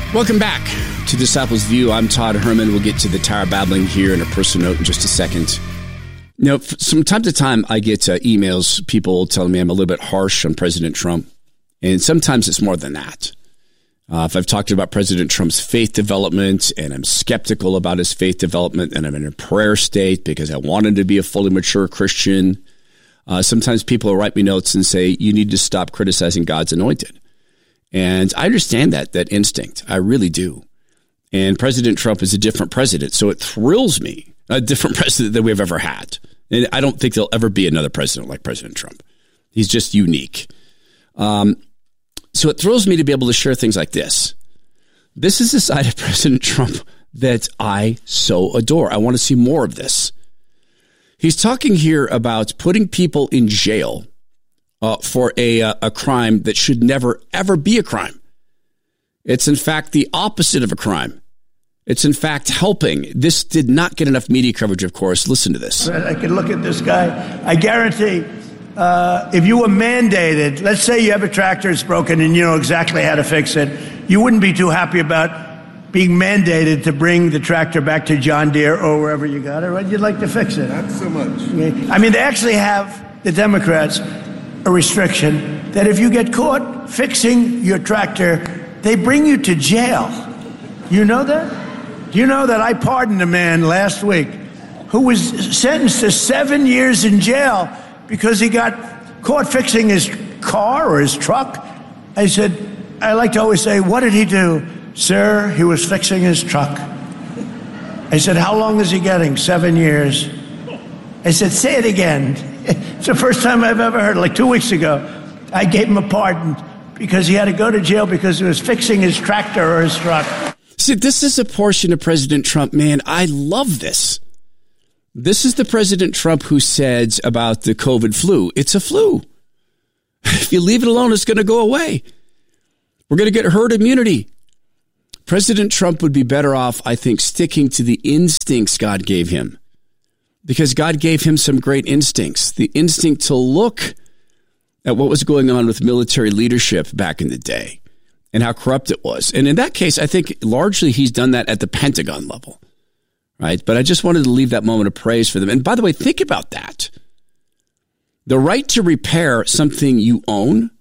Welcome back to Disciples View. I'm Todd Herman. We'll get to the Tower Babbling here in a personal note in just a second. Now, from time to time, I get emails, people telling me I'm a little bit harsh on President Trump. And sometimes it's more than that. If I've talked about President Trump's faith development and I'm skeptical about his faith development and I'm in a prayer state because I want him to be a fully mature Christian, sometimes people will write me notes and say, you need to stop criticizing God's anointed. And I understand that instinct. I really do. And President Trump is a different president. So it thrills me, a different president than we've ever had. And I don't think there'll ever be another president like President Trump. He's just unique. So it thrills me to be able to share things like this. This is the side of President Trump that I so adore. I want to see more of this. He's talking here about putting people in jail for a crime that should never, ever be a crime. It's, in fact, the opposite of a crime. It's, in fact, helping. This did not get enough media coverage, of course. Listen to this. I can look at this guy. I guarantee if you were mandated, let's say you have a tractor that's broken and you know exactly how to fix it, you wouldn't be too happy about being mandated to bring the tractor back to John Deere or wherever you got it, right? You'd like to fix it. Not so much. I mean, they actually have, the Democrats, a restriction that if you get caught fixing your tractor, they bring you to jail. You know that? Do you know that I pardoned a man last week who was sentenced to 7 years in jail because he got caught fixing his car or his truck? I said, I like to always say, what did he do? Sir, he was fixing his truck. I said, how long is he getting? 7 years. I said, say it again. It's the first time I've ever heard it. Like 2 weeks ago, I gave him a pardon because he had to go to jail because he was fixing his tractor or his truck. See, this is a portion of President Trump, man. I love this. This is the President Trump who said about the COVID flu, it's a flu. If you leave it alone, it's going to go away. We're going to get herd immunity. President Trump would be better off, I think, sticking to the instincts God gave him. Because God gave him some great instincts. The instinct to look at what was going on with military leadership back in the day and how corrupt it was. And in that case, I think largely he's done that at the Pentagon level. Right? But I just wanted to leave that moment of praise for them. And by the way, think about that. The right to repair something you own,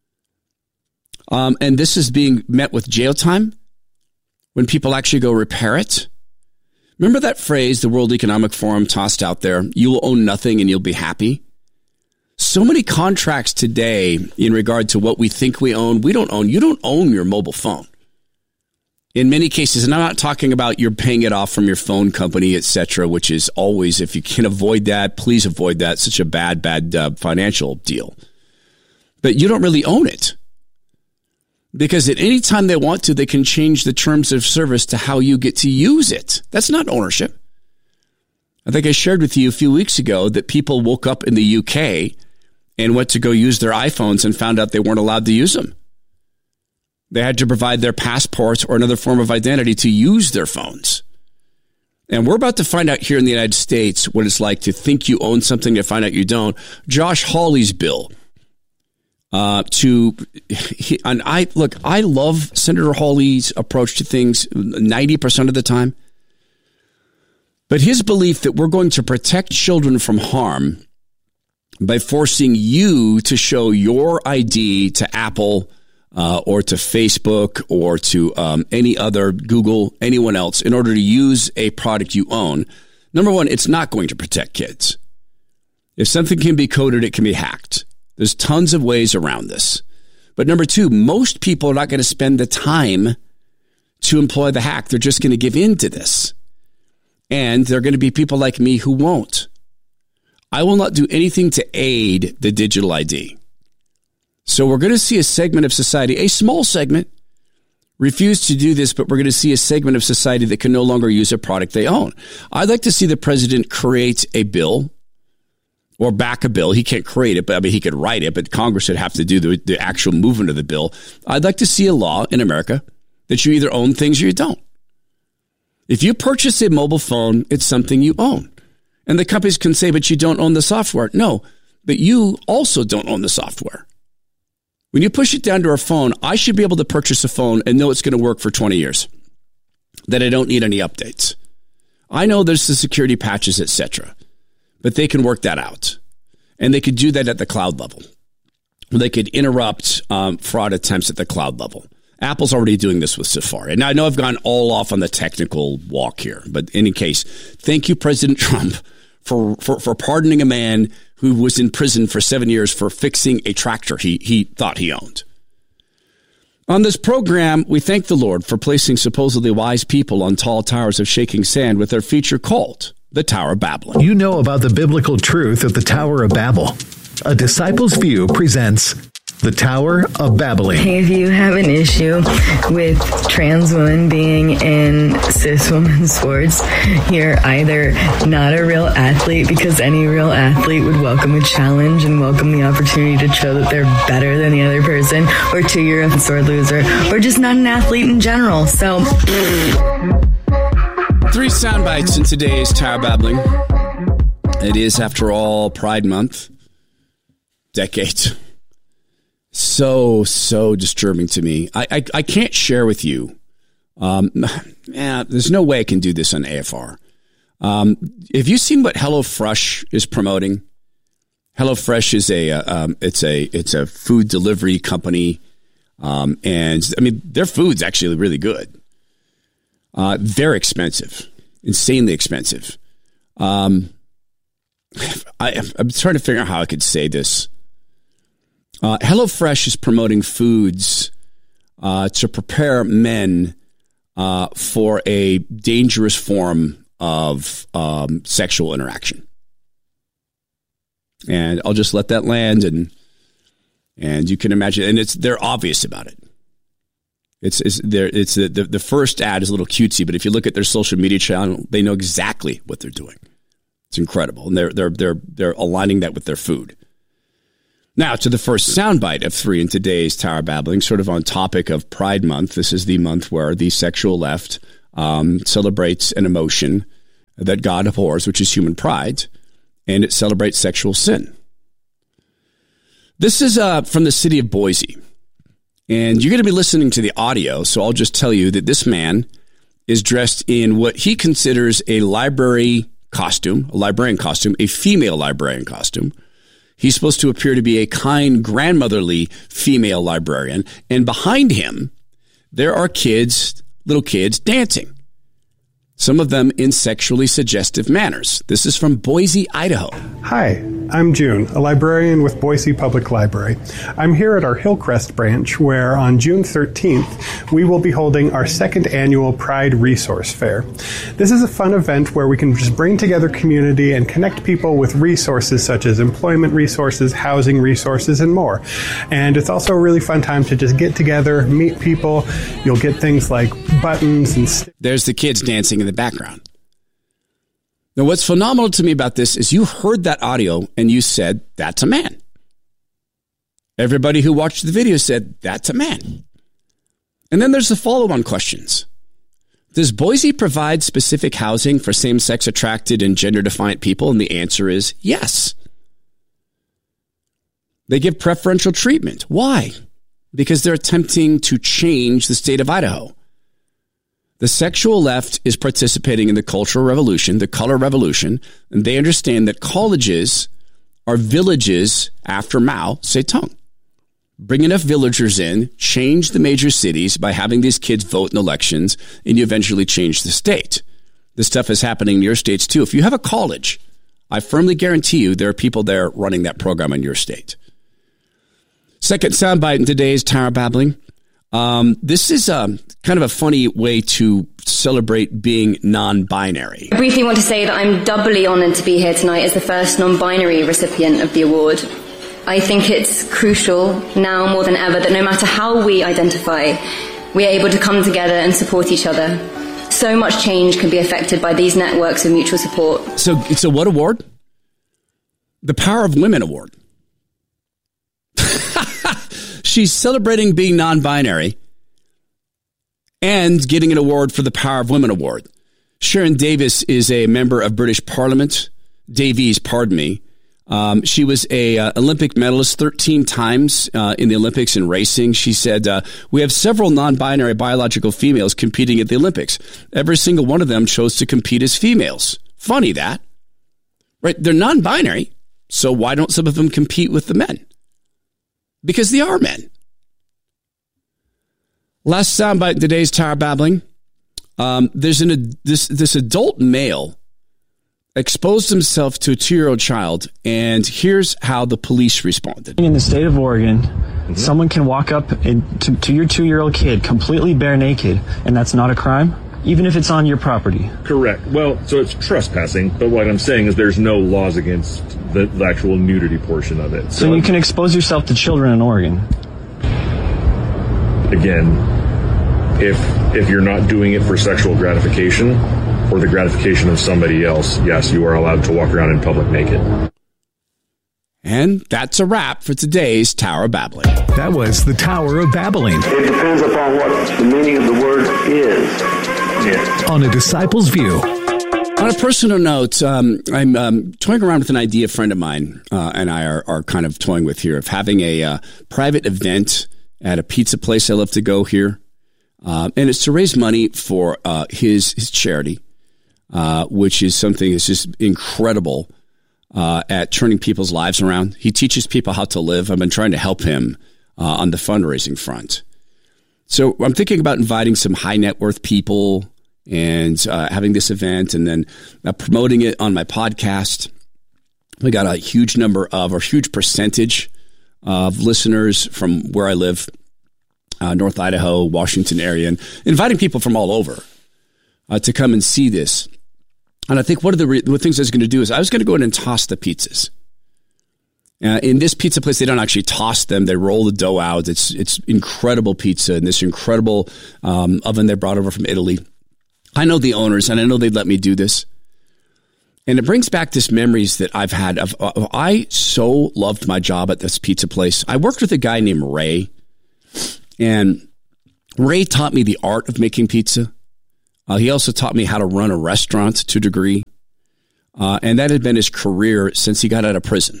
and this is being met with jail time when people actually go repair it. Remember that phrase the World Economic Forum tossed out there? You will own nothing and you'll be happy. So many contracts today in regard to what we think we own, we don't own. You don't own your mobile phone. In many cases, and I'm not talking about you're paying it off from your phone company, et cetera, which is always, if you can avoid that, please avoid that. Such a bad financial deal. But you don't really own it. Because at any time they want to, they can change the terms of service to how you get to use it. That's not ownership. I think I shared with you a few weeks ago that people woke up in the UK and went to go use their iPhones and found out they weren't allowed to use them. They had to provide their passport or another form of identity to use their phones. And we're about to find out here in the United States what it's like to think you own something to find out you don't. Josh Hawley's bill I love Senator Hawley's approach to things 90% of the time. But his belief that we're going to protect children from harm by forcing you to show your ID to Apple or to Facebook or to any other Google, anyone else, in order to use a product you own. Number one, it's not going to protect kids. If something can be coded, it can be hacked. There's tons of ways around this. But number two, most people are not going to spend the time to employ the hack. They're just going to give in to this. And there are going to be people like me who won't. I will not do anything to aid the digital ID. So we're going to see a segment of society, a small segment, refuse to do this, but we're going to see a segment of society that can no longer use a product they own. I'd like to see the president create a bill or back a bill. He can't create it, but I mean, he could write it, but Congress would have to do the actual movement of the bill. I'd like to see a law in America that you either own things or you don't. If you purchase a mobile phone, it's something you own. And the companies can say, but you don't own the software. No, but you also don't own the software. When you push it down to our phone, I should be able to purchase a phone and know it's going to work for 20 years, that I don't need any updates. I know there's the security patches, etc., but they can work that out. And they could do that at the cloud level. They could interrupt fraud attempts at the cloud level. Apple's already doing this with Safari. And I know I've gone all off on the technical walk here, but in any case, thank you, President Trump, for pardoning a man who was in prison for 7 years for fixing a tractor he thought he owned. On this program, we thank the Lord for placing supposedly wise people on tall towers of shaking sand with their feature called the Tower of Babel. You know about the biblical truth of the Tower of Babel. A Disciple's View presents the Tower of Babel. If you have an issue with trans women being in cis women's sports, you're either not a real athlete, because any real athlete would welcome a challenge and welcome the opportunity to show that they're better than the other person, or two, you're a sore loser, or just not an athlete in general. So 3 sound bites in today's Tower Babbling. It is, after all, Pride Month. Decades. So disturbing to me. I can't share with you. There's no way I can do this on AFR. Have you seen what HelloFresh is promoting? HelloFresh is it's a food delivery company, and I mean their food's actually really good. Very expensive, insanely expensive. I'm trying to figure out how I could say this. HelloFresh is promoting foods to prepare men for a dangerous form of sexual interaction. And I'll just let that land, and you can imagine, and they're obvious about it. The first ad is a little cutesy, but if you look at their social media channel, they know exactly what they're doing. It's incredible, and they're aligning that with their food. Now, to the first soundbite of 3 in today's Tower Babbling, sort of on topic of Pride Month. This is the month where the sexual left celebrates an emotion that God abhors, which is human pride, and it celebrates sexual sin. This is from the city of Boise, and you're going to be listening to the audio, so I'll just tell you that this man is dressed in what he considers a librarian costume, a female librarian costume. He's supposed to appear to be a kind, grandmotherly female librarian. And behind him, there are little kids dancing. Some of them in sexually suggestive manners. This is from Boise, Idaho. Hi, I'm June, a librarian with Boise Public Library. I'm here at our Hillcrest branch, where on June 13th, we will be holding our 2nd annual Pride Resource Fair. This is a fun event where we can just bring together community and connect people with resources such as employment resources, housing resources, and more. And it's also a really fun time to just get together, meet people. You'll get things like buttons and... There's the kids dancing in the background. Now, what's phenomenal to me about this is you heard that audio and you said, that's a man. Everybody who watched the video said, that's a man. And then there's the follow-on questions. Does Boise provide specific housing for same-sex attracted and gender-defiant people? And the answer is yes. They give preferential treatment. Why? Because they're attempting to change the state of Idaho. The sexual left is participating in the cultural revolution, the color revolution, and they understand that colleges are villages after Mao Zedong. Bring enough villagers in, change the major cities by having these kids vote in elections, and you eventually change the state. This stuff is happening in your states too. If you have a college, I firmly guarantee you there are people there running that program in your state. Second soundbite in today's Tower Babbling. This is kind of a funny way to celebrate being non-binary. I briefly want to say that I'm doubly honored to be here tonight as the first non-binary recipient of the award. I think it's crucial now more than ever that no matter how we identify, we are able to come together and support each other. So much change can be affected by these networks of mutual support. So it's a what award? The Power of Women Award. She's celebrating being non-binary and getting an award for the Power of Women Award. Sharon Davies is a member of British Parliament. Davies, pardon me. She was a Olympic medalist 13 times in the Olympics in racing. She said, we have several non-binary biological females competing at the Olympics. Every single one of them chose to compete as females. Funny that. Right? They're non-binary, so why don't some of them compete with the men? Because they are men. Last soundbite in today's Tower Babbling. There's this adult male exposed himself to a 2-year-old child, and here's how the police responded. In the state of Oregon, someone can walk up to your 2-year-old kid completely bare naked, and that's not a crime, even if it's on your property. Correct. Well, so it's trespassing, but what I'm saying is there's no laws against the actual nudity portion of it. So you can expose yourself to children in Oregon. Again, if you're not doing it for sexual gratification or the gratification of somebody else, yes, you are allowed to walk around in public naked. And that's a wrap for today's Tower of Babbling. That was the Tower of Babbling. It depends upon what the meaning of the word is. Yeah. On A Disciple's View. On a personal note, I'm toying around with an idea a friend of mine and I are kind of toying with here of having a private event at a pizza place I love to go here. And it's to raise money for his charity, which is something that's just incredible at turning people's lives around. He teaches people how to live. I've been trying to help him on the fundraising front. So I'm thinking about inviting some high net worth people and having this event and then promoting it on my podcast. We got a huge percentage of listeners from where I live, North Idaho, Washington area, and inviting people from all over to come and see this. And I think one of the things I was going to do is I was going to go in and toss the pizzas. In this pizza place, they don't actually toss them. They roll the dough out. It's incredible pizza in this incredible oven they brought over from Italy. I know the owners, and I know they'd let me do this. And it brings back this memories that I've had of I so loved my job at this pizza place. I worked with a guy named Ray, and Ray taught me the art of making pizza. He also taught me how to run a restaurant to a degree. And that had been his career since he got out of prison.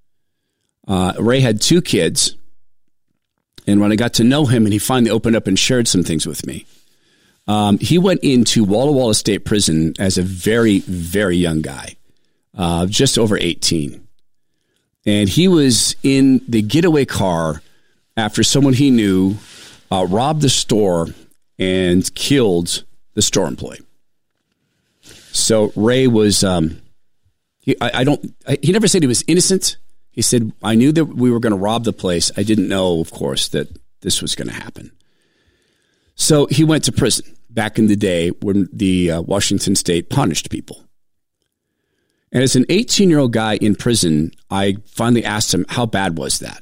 Ray had 2 kids. And when I got to know him and he finally opened up and shared some things with me, he went into Walla Walla State Prison as a very, very young guy, just over 18. And he was in the getaway car after someone he knew robbed the store and killed the store employee. So Ray was, he never said he was innocent. He said, I knew that we were going to rob the place. I didn't know, of course, that this was going to happen. So he went to prison back in the day when the Washington State punished people. And as an 18-year-old guy in prison, I finally asked him, how bad was that?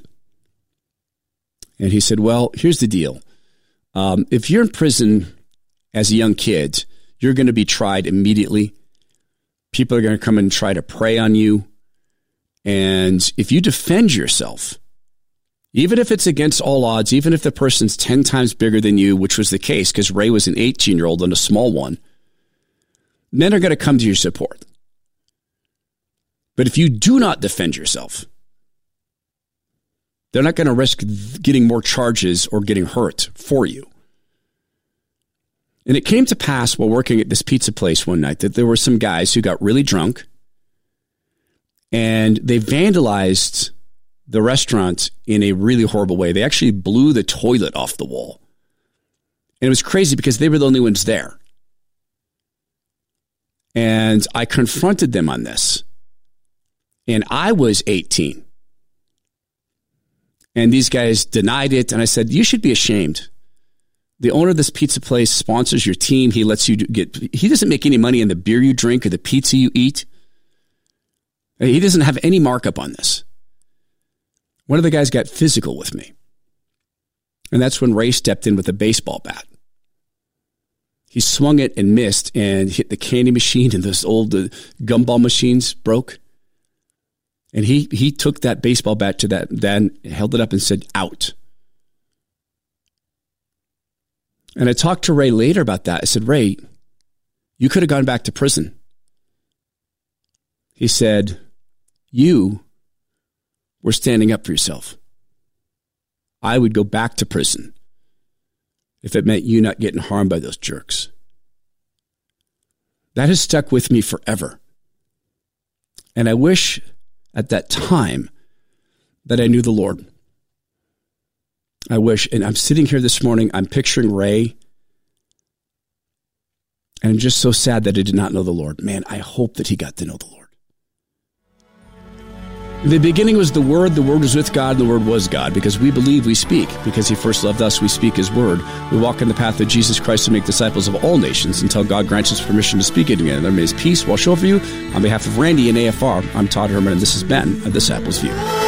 And he said, well, here's the deal. If you're in prison as a young kid, you're going to be tried immediately. People are going to come and try to prey on you. And if you defend yourself, even if it's against all odds, even if the person's 10 times bigger than you, which was the case because Ray was an 18-year-old and a small one, men are going to come to your support. But if you do not defend yourself, they're not going to risk getting more charges or getting hurt for you. And it came to pass while working at this pizza place one night that there were some guys who got really drunk and they vandalized the restaurant in a really horrible way. They actually blew the toilet off the wall. And it was crazy because they were the only ones there. And I confronted them on this. And I was 18. And these guys denied it. And I said, you should be ashamed. The owner of this pizza place sponsors your team. He lets you he doesn't make any money on the beer you drink or the pizza you eat. He doesn't have any markup on this. One of the guys got physical with me. And that's when Ray stepped in with a baseball bat. He swung it and missed and hit the candy machine, and those old gumball machines broke. And he took that baseball bat to that, then held it up and said, out. And I talked to Ray later about that. I said, Ray, you could have gone back to prison. He said, you were standing up for yourself. I would go back to prison if it meant you not getting harmed by those jerks. That has stuck with me forever. And I wish at that time that I knew the Lord. I wish, and I'm sitting here this morning, I'm picturing Ray, and I'm just so sad that I did not know the Lord. Man, I hope that he got to know the Lord. In the beginning was the Word was with God, and the Word was God. Because we believe, we speak. Because he first loved us, we speak his word. We walk in the path of Jesus Christ to make disciples of all nations until God grants us permission to speak it again. There may his peace will show for you. On behalf of Randy and AFR, I'm Todd Herman, and this has been A Disciples View.